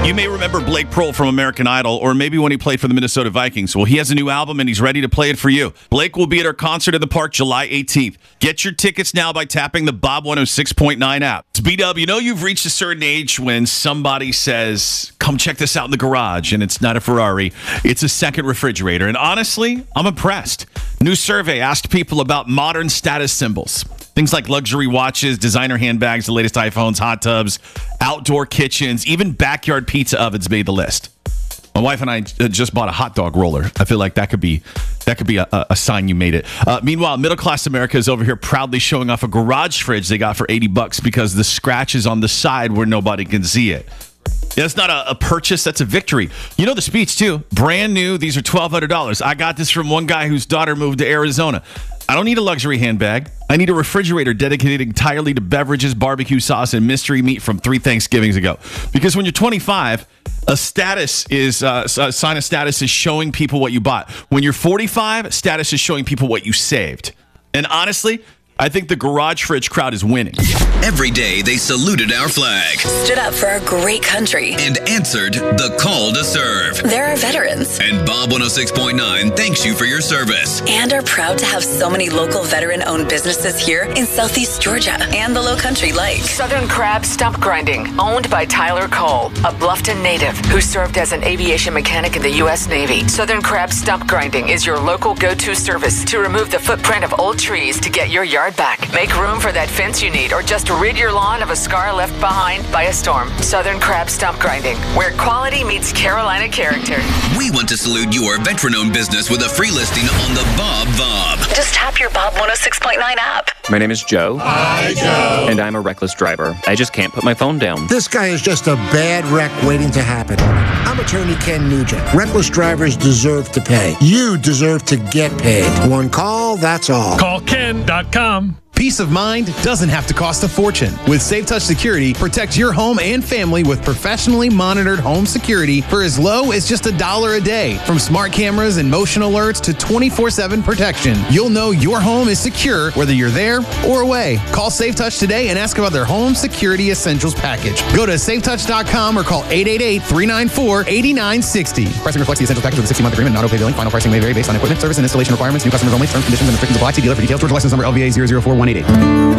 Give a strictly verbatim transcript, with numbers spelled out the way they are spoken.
You may remember Blake Pearl from American Idol, or maybe when he played for the Minnesota Vikings. Well, he has a new album, and he's ready to play it for you. Blake will be at our concert in the park July eighteenth. Get your tickets now by tapping the Bob one oh six point nine app. It's B-Dub. You know you've reached a certain age when somebody says, come check this out in the garage, and it's not a Ferrari. It's a second refrigerator. And honestly, I'm impressed. New survey asked people about modern status symbols. Things like luxury watches, designer handbags, the latest iPhones, hot tubs, outdoor kitchens, even backyard pizza ovens made the list. My wife and I just bought a hot dog roller. I feel like that could be that could be a, a sign you made it. Uh, meanwhile, middle-class America is over here proudly showing off a garage fridge they got for eighty bucks because the scratch is on the side where nobody can see it. Yeah, that's not a, a purchase. That's a victory. You know the speech, too. Brand new. These are twelve hundred dollars. I got this from one guy whose daughter moved to Arizona. I don't need a luxury handbag. I need a refrigerator dedicated entirely to beverages, barbecue sauce, and mystery meat from three Thanksgivings ago. Because when you're twenty-five, a status is uh, a sign of status is showing people what you bought. When you're forty-five, status is showing people what you saved. And honestly, I think the garage fridge crowd is winning. Every day they saluted our flag, stood up for our great country, and answered the call to serve. There are veterans. And Bob one oh six point nine thanks you for your service. And are proud to have so many local veteran-owned businesses here in Southeast Georgia and the Low Country like Southern Crab Stump Grinding, owned by Tyler Cole, a Bluffton native who served as an aviation mechanic in the U S Navy. Southern Crab Stump Grinding is your local go-to service to remove the footprint of old trees to get your yard back. Make room for that fence you need, or just rid your lawn of a scar left behind by a storm. Southern Crab Stump Grinding, where quality meets Carolina character. We want to salute your veteran-owned business with a free listing on the Bob Bob. Just tap your Bob one oh six point nine app. My name is Joe. Hi, Joe. And I'm a reckless driver. I just can't put my phone down. This guy is just a bad wreck waiting to happen. I'm attorney Ken Nugent. Reckless drivers deserve to pay. You deserve to get paid. One call, that's all. Call Ken dot com. Peace of mind doesn't have to cost a fortune. With SafeTouch Security, protect your home and family with professionally monitored home security for as low as just a dollar a day. From smart cameras and motion alerts to twenty-four seven protection, you'll know your home is secure whether you're there or away. Call SafeTouch today and ask about their Home Security Essentials package. Go to safe touch dot com or call eight eight eight, three nine four, eight nine six zero. Pricing reflects the Essentials package with a sixty month agreement and auto-pay billing. Final pricing may vary based on equipment, service, and installation requirements. New customers only. Terms, conditions, and restrictions apply. See dealer for details. Georgia license number L V A zero zero four one eight eight.